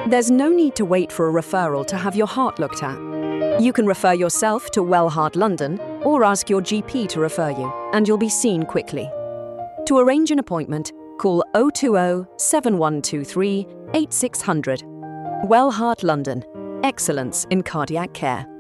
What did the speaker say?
There's no need to wait for a referral to have your heart looked at. You can refer yourself to Well Heart London or ask your GP to refer you, and you'll be seen quickly. To arrange an appointment, call 020 7123 8600. Well Heart London. Excellence in cardiac care.